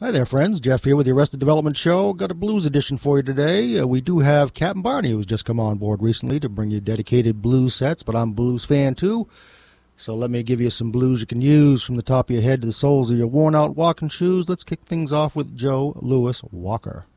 Hi there, friends. Jeff here with the Arrested Development Show. Got a blues edition for you today. We do have Captain Barney, who's just come on board recently to bring you dedicated blues sets, but I'm a blues fan too. So let me give you some blues you can use from the top of your head to the soles of your worn-out walking shoes. Let's kick things off with Joe Louis Walker.